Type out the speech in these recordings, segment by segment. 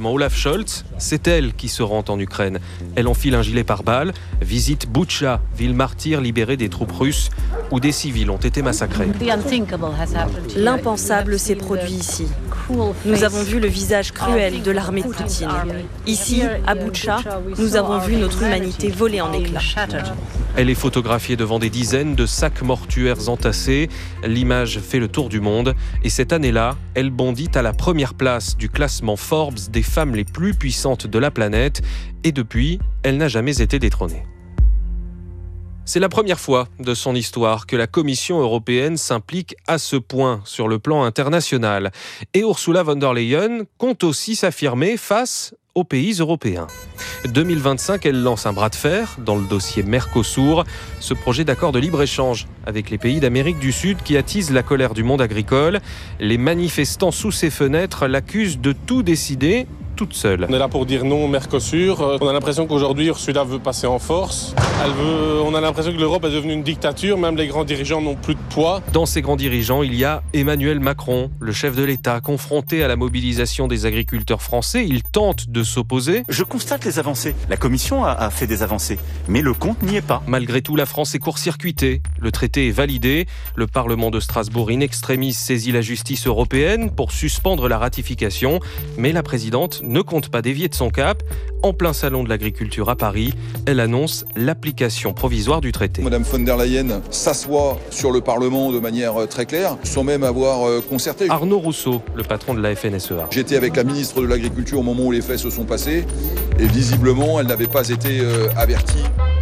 allemand Olaf Scholz. C'est elle qui se rend en Ukraine. Elle enfile un gilet pare-balles, visite Boutcha, ville martyre libérée des troupes russes, où des civils ont été massacrés. L'impensable s'est produit ici. Nous avons vu le visage cruel de l'armée de Poutine. Ici, à Boutcha, nous avons vu notre humanité voler en éclats. Elle est photographiée devant des dizaines de sacs mortuaires entassés. L'image fait le tour du monde. Et cette année-là, elle bondit à la première place du classement Forbes des femmes les plus puissantes de la planète. Et depuis, elle n'a jamais été détrônée. C'est la première fois de son histoire que la Commission européenne s'implique à ce point sur le plan international. Et Ursula von der Leyen compte aussi s'affirmer face aux pays européens. 2025, elle lance un bras de fer dans le dossier Mercosur, ce projet d'accord de libre-échange avec les pays d'Amérique du Sud qui attise la colère du monde agricole. Les manifestants sous ses fenêtres l'accusent de tout décider toute seule. On est là pour dire non au Mercosur. On a l'impression qu'aujourd'hui, Ursula veut passer en force. On a l'impression que l'Europe est devenue une dictature. Même les grands dirigeants n'ont plus de poids. Dans ces grands dirigeants, il y a Emmanuel Macron, le chef de l'État, confronté à la mobilisation des agriculteurs français. Il tente de s'opposer. Je constate les avancées. La Commission a fait des avancées, mais le compte n'y est pas. Malgré tout, la France est court-circuitée. Le traité est validé. Le Parlement de Strasbourg in extremis saisit la justice européenne pour suspendre la ratification. Mais la présidente ne compte pas dévier de son cap. En plein salon de l'agriculture à Paris, elle annonce l'application provisoire du traité. Madame von der Leyen s'assoit sur le Parlement de manière très claire, sans même avoir concerté. Arnaud Rousseau, le patron de la FNSEA. J'étais avec la ministre de l'Agriculture au moment où les faits se sont passés, et visiblement, elle n'avait pas été avertie.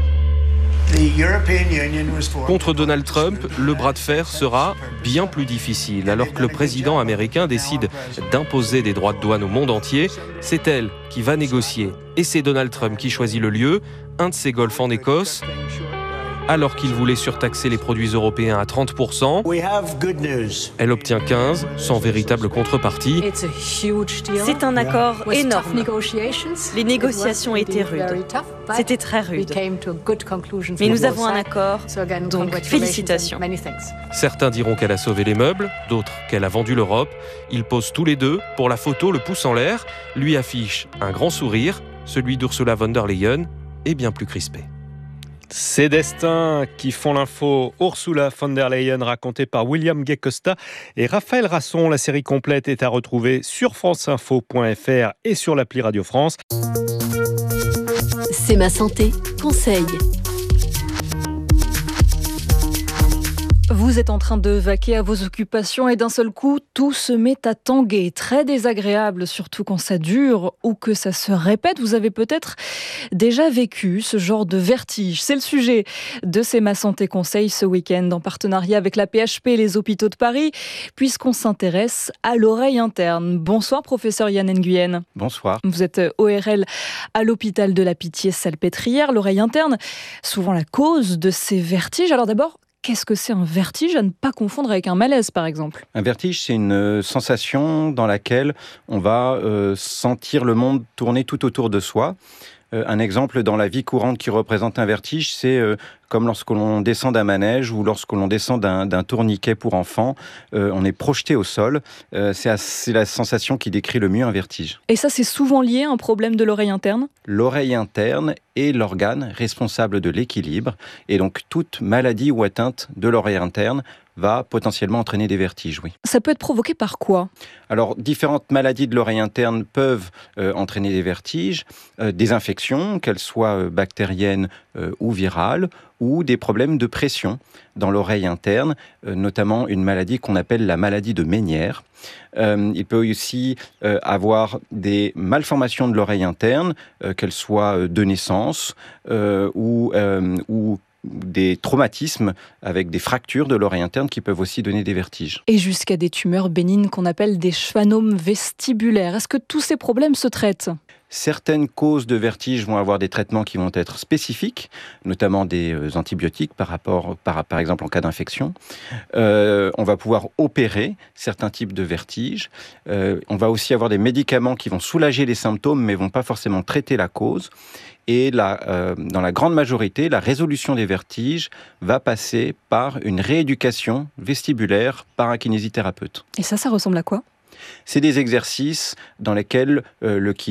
Contre Donald Trump, le bras de fer sera bien plus difficile. Alors que le président américain décide d'imposer des droits de douane au monde entier, c'est elle qui va négocier. Et c'est Donald Trump qui choisit le lieu, un de ses golfs en Écosse. Alors qu'il voulait surtaxer les produits européens à 30%, elle obtient 15%, sans véritable contrepartie. C'est un accord énorme. Les négociations étaient rudes. C'était très rude. Mais nous avons un accord, donc félicitations. Certains diront qu'elle a sauvé les meubles, d'autres qu'elle a vendu l'Europe. Ils posent tous les deux pour la photo, le pouce en l'air. Lui affiche un grand sourire, celui d'Ursula von der Leyen est bien plus crispé. Ces destins qui font l'info, Ursula von der Leyen racontée par William Gay-Costa et Raphaël Rasson. La série complète est à retrouver sur franceinfo.fr et sur l'appli Radio France. C'est ma santé, conseil. Vous êtes en train de vaquer à vos occupations et d'un seul coup, tout se met à tanguer. Très désagréable, surtout quand ça dure ou que ça se répète. Vous avez peut-être déjà vécu ce genre de vertige. C'est le sujet de C'est ma santé conseil ce week-end en partenariat avec la PHP et les hôpitaux de Paris, puisqu'on s'intéresse à l'oreille interne. Bonsoir professeur Yann Nguyen. Bonsoir. Vous êtes ORL à l'hôpital de la Pitié-Salpêtrière. L'oreille interne, souvent la cause de ces vertiges. Alors d'abord, qu'est-ce que c'est un vertige à ne pas confondre avec un malaise, par exemple ? Un vertige, c'est une sensation dans laquelle on va sentir le monde tourner tout autour de soi. Un exemple dans la vie courante qui représente un vertige, c'est comme lorsque l'on descend d'un manège ou lorsque l'on descend d'un tourniquet pour enfants, on est projeté au sol. C'est la sensation qui décrit le mieux un vertige. Et ça, c'est souvent lié à un problème de l'oreille interne ? L'oreille interne est l'organe responsable de l'équilibre. Et donc, toute maladie ou atteinte de l'oreille interne va potentiellement entraîner des vertiges, oui. Ça peut être provoqué par quoi ? Alors, différentes maladies de l'oreille interne peuvent entraîner des vertiges, des infections, qu'elles soient bactériennes ou virales, ou des problèmes de pression dans l'oreille interne, notamment une maladie qu'on appelle la maladie de Ménière. Il peut aussi avoir des malformations de l'oreille interne, qu'elles soient de naissance ou des traumatismes avec des fractures de l'oreille interne qui peuvent aussi donner des vertiges. Et jusqu'à des tumeurs bénignes qu'on appelle des schwannomes vestibulaires. Est-ce que tous ces problèmes se traitent ? Certaines causes de vertige vont avoir des traitements qui vont être spécifiques, notamment des antibiotiques par exemple en cas d'infection. On va pouvoir opérer certains types de vertiges. On va aussi avoir des médicaments qui vont soulager les symptômes mais ne vont pas forcément traiter la cause. Et dans la grande majorité, la résolution des vertiges va passer par une rééducation vestibulaire par un kinésithérapeute. Et ça ressemble à quoi ? C'est des exercices dans lesquels le kiné